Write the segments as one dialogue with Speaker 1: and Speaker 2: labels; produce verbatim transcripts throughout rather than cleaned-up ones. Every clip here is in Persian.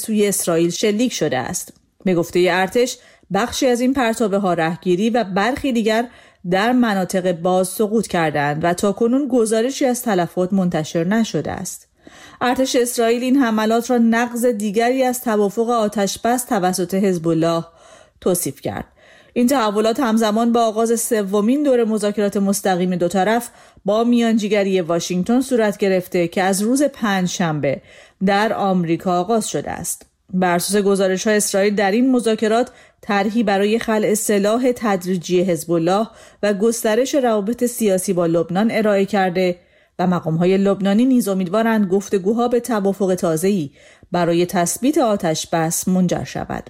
Speaker 1: سوی اسرائیل شلیک شده است. به گفته ارتش بخشی از این پرتابه ها رهگیری و برخی دیگر در مناطق باز سقوط کردند و تاکنون گزارشی از تلفات منتشر نشده است. ارتش اسرائیل این حملات را نقض دیگری از توافق آتش‌بس توسط حزب الله توصیف کرد. این تحولات همزمان با آغاز سومین دور مذاکرات مستقیم دو طرف با میانجیگری واشنگتن صورت گرفته که از روز پنجشنبه در آمریکا آغاز شده است. بر اساس گزارش‌های اسرائیل در این مذاکرات طرحی برای خلع سلاح تدریجی حزب الله و گسترش روابط سیاسی با لبنان ارائه کرده و مقام‌های لبنانی نیز امیدوارند گفتگوها به توافق تازه‌ای برای تثبیت آتش‌بس منجر شود.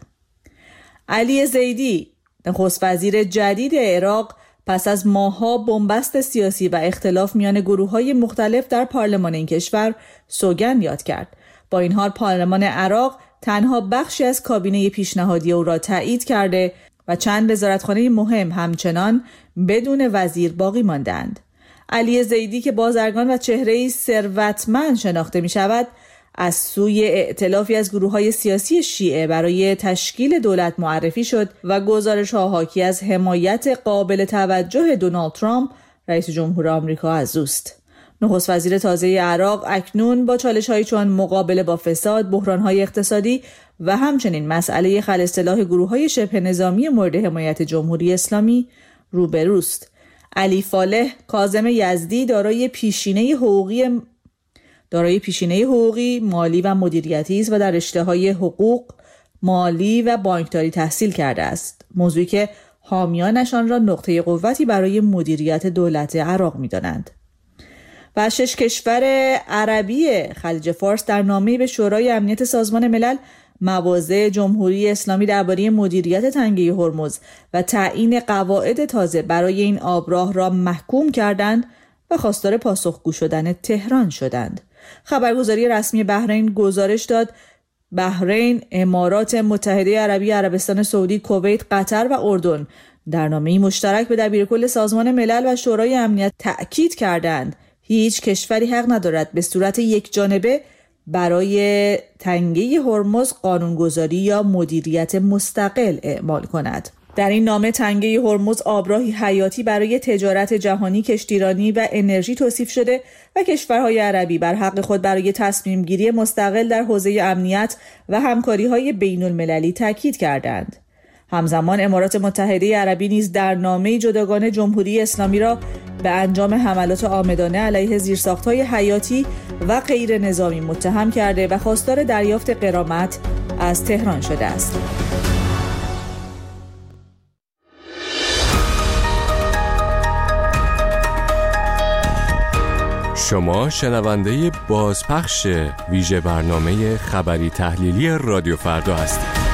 Speaker 1: علی زیدی، نخست وزیر جدید عراق، پس از ماه‌ها بنبست سیاسی و اختلاف میان گروه‌های مختلف در پارلمان این کشور سوگند یاد کرد. با این حال پارلمان عراق تنها بخشی از کابینه پیشنهادی او را تایید کرده و چند وزارتخانه مهم همچنان بدون وزیر باقی ماندند. علی زیدی که بازرگان و چهره‌ای ثروتمند شناخته می شود، از سوی ائتلافی از گروه‌های سیاسی شیعه برای تشکیل دولت معرفی شد و گزارش‌ها حاکی از حمایت قابل توجه دونالد ترامپ رئیس جمهور آمریکا از اوست. نخست وزیر تازه عراق اکنون با چالش‌هایی چون مقابله با فساد، بحران‌های اقتصادی و همچنین مسئله خلع سلاح گروه‌های شبه نظامی مورد حمایت جمهوری اسلامی روبروست. علی فالح کاظم یزدی دارای پیشینه حقوقی دارای پیشینه حقوقی، مالی و مدیریتی است و در رشته‌های حقوق، مالی و بانکداری تحصیل کرده است. موضوعی که حامیانشان را نقطه قوتی برای مدیریت دولت عراق می‌دانند. و شش کشور عربی خلیج فارس در نامه‌ای به شورای امنیت سازمان ملل مواضع جمهوری اسلامی درباره مدیریت تنگه هرمز و تعیین قواعد تازه برای این آبراه را محکوم کردند و خواستار پاسخگو شدن تهران شدند. خبرگزاری رسمی بحرین گزارش داد بحرین، امارات متحده عربی، عربستان سعودی، کویت، قطر و اردن در نامه‌ای مشترک به دبیرکل سازمان ملل و شورای امنیت تأکید کردند هیچ کشوری حق ندارد به صورت یک جانبه برای تنگه هرمز قانونگذاری یا مدیریت مستقل اعمال کند. در این نامه تنگه هرمز آبراهی حیاتی برای تجارت جهانی، کشتیرانی و انرژی توصیف شده و کشورهای عربی بر حق خود برای تصمیم گیری مستقل در حوزه امنیت و همکاری‌های بین المللی تاکید کردند. همزمان امارات متحده عربی نیز در نامه جداگانه جمهوری اسلامی را به انجام حملات عامدانه علیه زیرساخت‌های حیاتی و غیر نظامی متهم کرده و خواستار دریافت غرامت از تهران شده است.
Speaker 2: شما شنونده بازپخش ویژه برنامه خبری تحلیلی رادیو فردا هستید.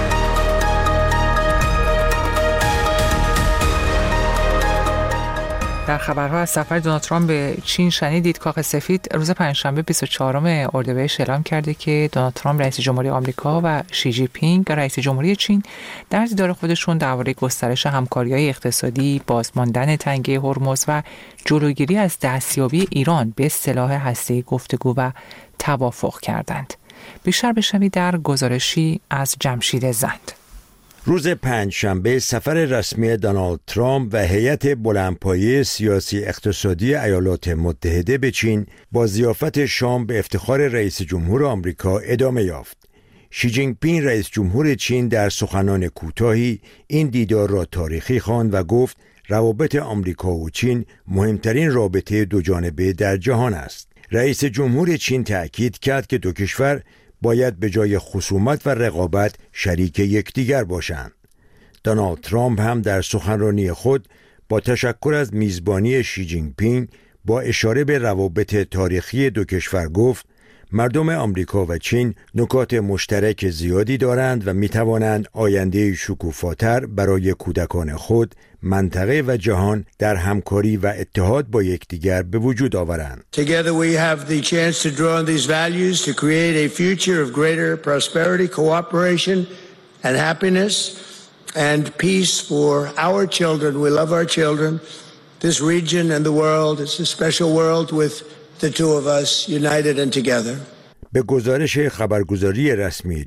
Speaker 3: در خبرها از سفر دونالد ترامپ به چین شنیدید. کاخ سفید روز پنجشنبه بیست و چهارم اردیبهشت اعلام کرده که دونالد ترامپ رئیس جمهوری آمریکا و شی جی پینگ رئیس جمهوری چین در دیدار خودشون درباره گسترش همکاری‌های اقتصادی، بازماندن تنگه هرمز و جلوگیری از دستیابی ایران به سلاح هسته‌ای گفتگو و توافق کردند. بیشتر بشنوید در گزارشی از جمشید زند.
Speaker 4: روز پنجشنبه سفر رسمی دونالد ترامپ و هیئت بلندپایه سیاسی اقتصادی ایالات متحده به چین با ضیافت شام به افتخار رئیس جمهور آمریکا ادامه یافت. شی جین پینگ رئیس جمهور چین در سخنان کوتاهی این دیدار را تاریخی خواند و گفت روابط آمریکا و چین مهمترین رابطه دوجانبه در جهان است. رئیس جمهور چین تأکید کرد که دو کشور باید به جای خصومت و رقابت شریک یکدیگر باشند. دونالد ترامپ هم در سخنرانی خود با تشکر از میزبانی شی جین پینگ با اشاره به روابط تاریخی دو کشور گفت مردم آمریکا و چین نکات مشترک زیادی دارند و می توانند آینده شکوفاتر برای کودکان خود، منطقه و جهان در همکاری و اتحاد با یکدیگر به وجود آورند.
Speaker 5: Together we have the chance to draw on these values to create a future of greater prosperity, cooperation and happiness and peace for our children. We love our children. This region and the world, it's a special world with the two of us united and together.
Speaker 4: به گزارش خبرگزاری رسمی